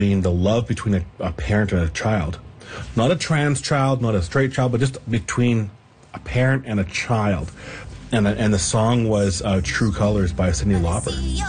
being the love between a parent and a child. Not a trans child, not a straight child, but just between a parent and a child. And the song was True Colors by Cyndi Lauper.